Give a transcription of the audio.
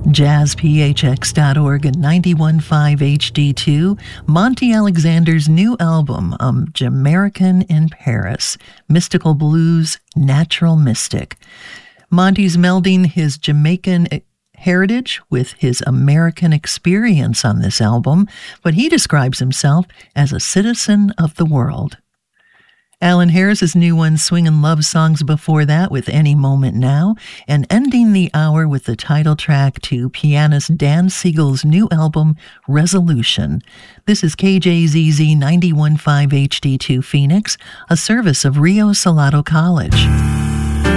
JazzPHX.org and 91.5 HD2, Monty Alexander's new album, Jamaican in Paris, Mystical Blues, Natural Mystic. Monty's melding his Jamaican heritage with his American experience on this album, but he describes himself as a citizen of the world. Alan Harris's new one, Swingin' Love Songs, before that with Any Moment Now, and ending the hour with the title track to pianist Dan Siegel's new album, Resolution. This is KJZZ 91.5 HD2 Phoenix, a service of Rio Salado College.